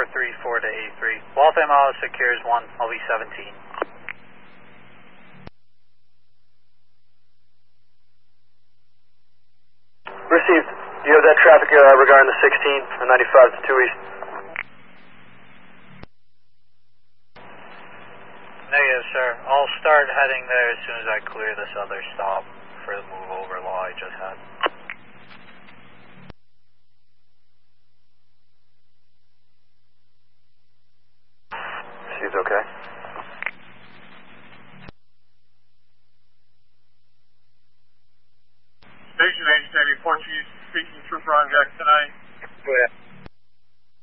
434 to 83. Waltham Auto secures 1, I'll be 17. Received. Do you have that traffic regarding the 16 and 95 to 2 East? Negative, sir. I'll start heading there as soon as I clear this other stop for the move over law I just had. Received, okay.